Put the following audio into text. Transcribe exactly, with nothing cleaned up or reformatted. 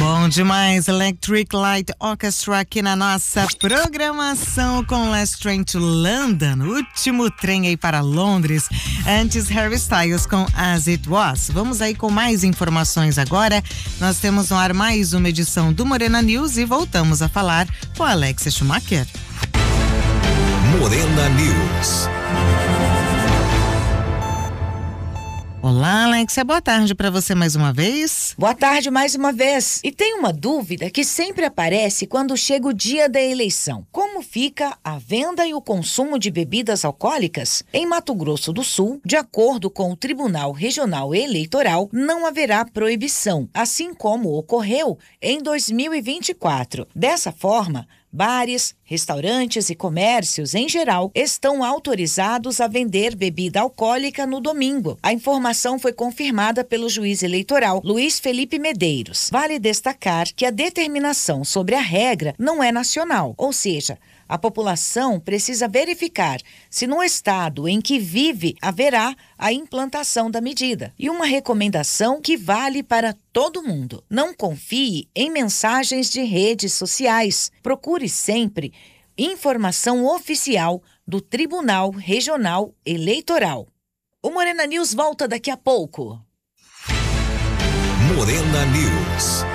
Bom demais, Electric Light Orchestra aqui na nossa programação com Last Train to London, último trem aí para Londres, antes Harry Styles com As It Was. Vamos aí com mais informações agora, nós temos no ar mais uma edição do Morena News e voltamos a falar com a Alexia Schumacher. Morena News. Olá, Alexia, boa tarde para você mais uma vez. Boa tarde mais uma vez. E tem uma dúvida que sempre aparece quando chega o dia da eleição. Como fica a venda e o consumo de bebidas alcoólicas? Em Mato Grosso do Sul, de acordo com o Tribunal Regional Eleitoral, não haverá proibição, assim como ocorreu em dois mil e vinte e quatro. Dessa forma, bares, restaurantes e comércios, em geral, estão autorizados a vender bebida alcoólica no domingo. A informação foi confirmada pelo juiz eleitoral Luiz Felipe Medeiros. Vale destacar que a determinação sobre a regra não é nacional, ou seja, a população precisa verificar se no estado em que vive haverá a implantação da medida. E uma recomendação que vale para todo mundo: não confie em mensagens de redes sociais. Procure sempre informação oficial do Tribunal Regional Eleitoral. O Morena News volta daqui a pouco. Morena News.